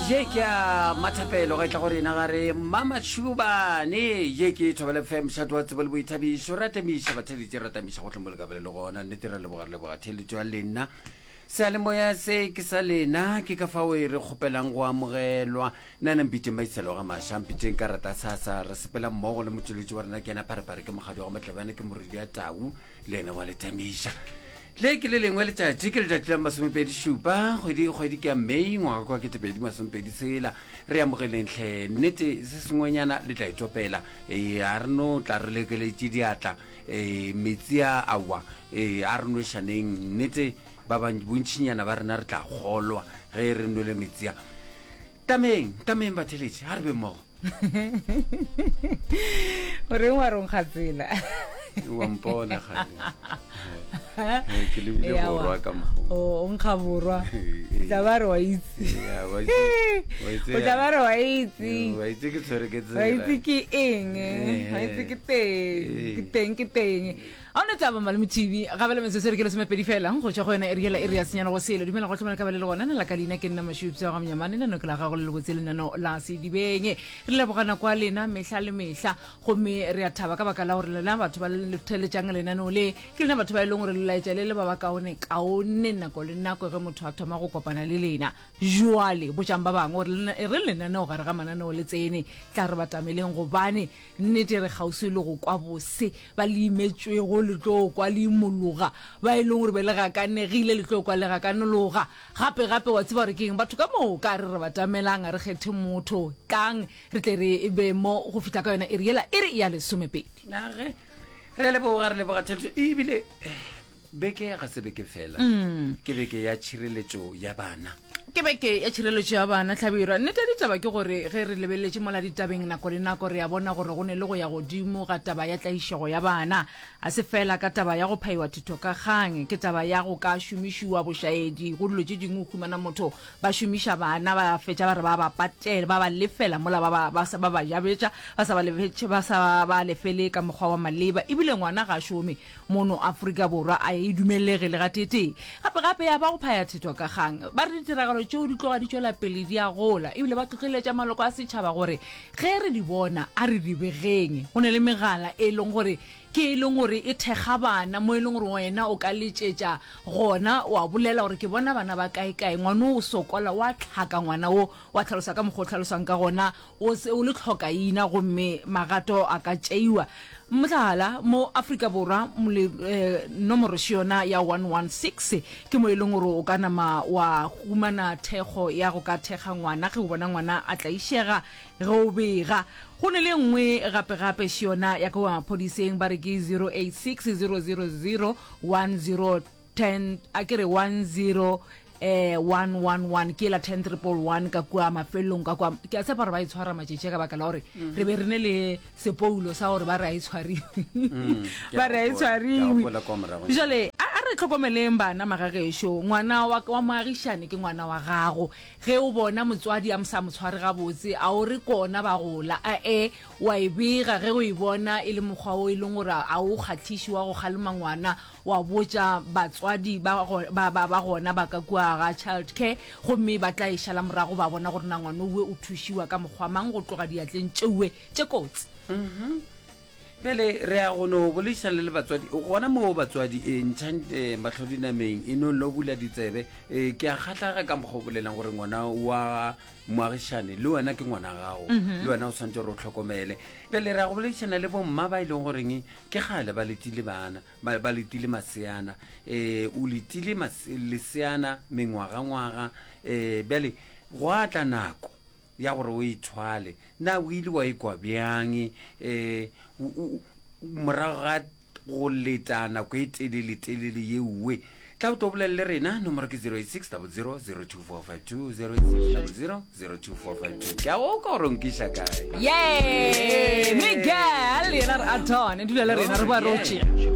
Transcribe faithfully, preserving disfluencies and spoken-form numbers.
ye ke a mathapelo ga tla gore ena gare mama Shubane ye ke Thobela F M shatwa tsebole boithabiso ratamisha batheditse ratamisha go tlhomola ka bele le gona netira le bogare le bogatheletswa lena se le moya se ke sa lena ke ka fa o re kgopelang go amogelwa nana mpite maitselo ga masha mpite ka rata sa sa re sepela mmogo le motšweletši wa rena ke ena pharepare ke mogadi wa matlabane ke moridi ya tau le ena wa letamisha le ke le lengwe letšatši ke letšatši la masomepedi šupa kgwedi kgwedi ke a Mei ngwaga kwa ketepedi masomepedi sela re amogeleng tlhe nnete se sengwenyana le tla itopela e a re no tla re lekeletše diatla e metsi a awa e a re no šaneng nnete ba bontšinyana ba rena re tla golwa ge re nole metsi a tameng tameng batheletše ga re be mmogo o reng wa rong gatsela wa mpona ke lebile borwa ka mmogo o nkga borwa tla ba re wa itse o tla ba re wa itse wa itse ke tshwere ke wa itse ke eng wa itse ke teng ke teng ke teng a ona taba malome T V ga bele metse se re ke le semepedi fela go tswa go ena area la area senyana go sele dumela go tlhomela ka bele le gona la ka lena ke nna mashuptsa ga mnyamane nna no ke la ga go le botsele nna no la se dibenge re le bogana kwa lena mehla le mehla go me re a thaba ka baka la gore lena batho ba le theletsang lena no le ke lena batho ba ile gore le laetsa le le ba ba kaone kaone nna go le nna go ge motho a thoma go kopana le lena jwale bo jang ba bang gore re lena no ga re ga mana no le tsene tla re batameleng go bane nnete re gausi le go kwa bose ba le imetswe go le tlo kwa le mologa ba ile gore be le ga ka negile le tlo kwa le ga ka nologa gape gape wa tseba re keng batho ka mo ka re re batamelang re kgethe motho kang re tle re be mo go fitla ka yona e riela e re ya le somepedi nage re le bo ga re le bogatheletse e bile beke ga se beke fela ke beke ya tshireletso ya bana ke beke ya tshireletso ya bana tlhabirwa nnete ditaba ke gore ge re lebeletse mola ditabeng nako le nako re ya bona gore go ne le go ya godimo ga taba ya tlaišego ya bana a se fela ka taba ya go phaiwa thito ka kgang ke taba ya go ka šomišiwa bošaedi go dilo tše dingwe o humana motho ba šomiša bana ba fetša ba re ba ba patela ba ba lefela mola ba ba sa ba ba jabetša ba sa ba lefetše ba sa ba lefele ka mokgwa wa maleba ebile ngwana ga šome mono Afrika Borwa a e dumelege le ga tete gape gape ya ba go phaya thito ka kgang ba re ditiragalo tšeo di tloga di tšwela pele di a gola ebile ba tlotleletša maloko a setšhaba gore ge re di bona a re di begeng go ne le megala e leng gore ke e leng gore e thekga bana mo e leng gore wena o ka letšetša gona wa bolela gore ke bona bana ba kae-kae ngwana o sokola wa tlhaka ngwana o wa tlhalosa ka mokgwa o tlhalosang ka gona o le tlhokaina gomme magato a ka tšeiwa motlhala mo Afrika Borwa nomoro yona ya one one six ke mo e leng gore o ka nama wa humana thekgo ya go ka thekga ngwana ge o bona ngwana a tlaishega ge o bega go ne le nngwe gape-gape yona ya ka maphodiseng ba re ke zero eight six zero zero zero one zero ten a kere one zero eh one one one ke la ten triple one ka kwa mafelong ka kwa ke a tshepa re ba itshwara matšetše ka baka la gore re be re ne le sepoulo sa gore ba re a itshwariwe ba re a itshwariwe jale a re tlhokomeleng bana magagešo ngwana wa wa moagišane ke ngwana wa gago ge o bona motswadi a msa motshware ga botse a o re kona ba gola a e wa e bega ge o e bona e le mokgwa o e leng gore a o kgathiši wa go kgalema ngwana wa botša batswadi ba ba gona ba ka kua ga child care gomme ba tla išala morago ba bona gore na ngwana owe o thušiwa ka mokgwa mang go tloga diatleng tšeuwe tše kotsi pele re a gono boleiša le le batswadi gona mo batswadi e ntšha matlhodinameng e no lo bula ditsebe ke a kgatlaga ka mokgwa o bolelang gore ngwana wa moagišane le wena ke ngwana gago le wena o tshwanetse gore o tlhokomele pele re a go boleišana le bomma ba e leng goreng ke gale ba letile bana ba letile maseana um o letile leseana mengwaga-ngwaga um bjale go atla nako ya gore o ithwale na o ile wa ikwa bjang um morago ga go leta nako e telele-telele yeuwe tla o tobolelele rena nomoro ke zero eight six zero zero zero two four five two zero eight six zero zero two four five two ke a o ka gore nkiša kae ye Miguel yena re a thone dula le rena re ba rotše